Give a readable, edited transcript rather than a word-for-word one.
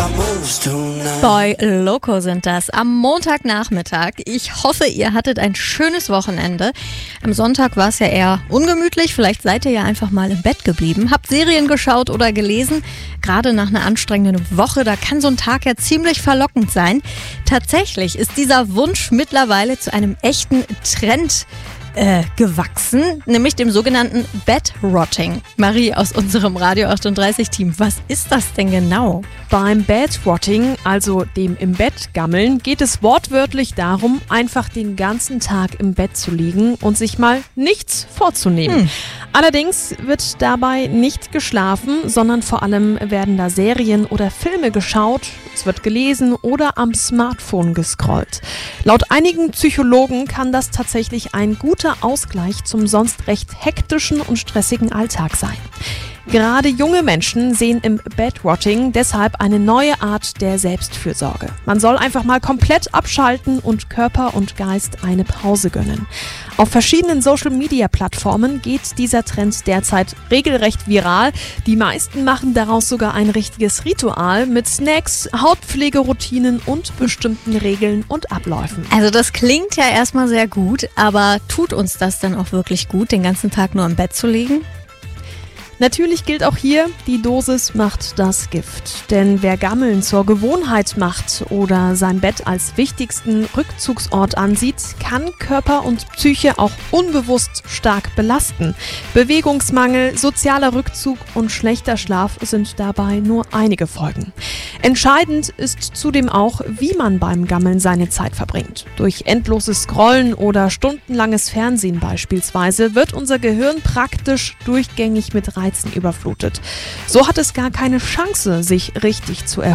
Boy Loco sind das am Montagnachmittag. Ich hoffe, ihr hattet ein schönes Wochenende. Am Sonntag war es ja eher ungemütlich. Vielleicht seid ihr ja einfach mal im Bett geblieben, habt Serien geschaut oder gelesen. Gerade nach einer anstrengenden Woche, da kann so ein Tag ja ziemlich verlockend sein. Tatsächlich ist dieser Wunsch mittlerweile zu einem echten Trend gewachsen, nämlich dem sogenannten Bed-Rotting. Marie aus unserem Radio 38-Team, was ist das denn genau? Beim Bed-Rotting, also dem im Bett gammeln, geht es wortwörtlich darum, einfach den ganzen Tag im Bett zu liegen und sich mal nichts vorzunehmen. Allerdings wird dabei nicht geschlafen, sondern vor allem werden da Serien oder Filme geschaut, es wird gelesen oder am Smartphone gescrollt. Laut einigen Psychologen kann das tatsächlich ein guter Ausgleich zum sonst recht hektischen und stressigen Alltag sein. Gerade junge Menschen sehen im Bed-Rotting deshalb eine neue Art der Selbstfürsorge. Man soll einfach mal komplett abschalten und Körper und Geist eine Pause gönnen. Auf verschiedenen Social-Media-Plattformen geht dieser Trend derzeit regelrecht viral. Die meisten machen daraus sogar ein richtiges Ritual mit Snacks, Hautpflegeroutinen und bestimmten Regeln und Abläufen. Also das klingt ja erstmal sehr gut, aber tut uns das dann auch wirklich gut, den ganzen Tag nur im Bett zu liegen? Natürlich gilt auch hier, die Dosis macht das Gift. Denn wer Gammeln zur Gewohnheit macht oder sein Bett als wichtigsten Rückzugsort ansieht, kann Körper und Psyche auch unbewusst stark belasten. Bewegungsmangel, sozialer Rückzug und schlechter Schlaf sind dabei nur einige Folgen. Entscheidend ist zudem auch, wie man beim Gammeln seine Zeit verbringt. Durch endloses Scrollen oder stundenlanges Fernsehen beispielsweise wird unser Gehirn praktisch durchgängig mit Reizen überflutet. So hat es gar keine Chance, sich richtig zu erholen.